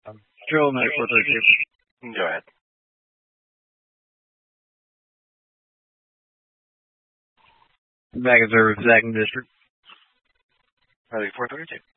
Patrol Medic 432. Go ahead. Back at service, Second District. Medic 432.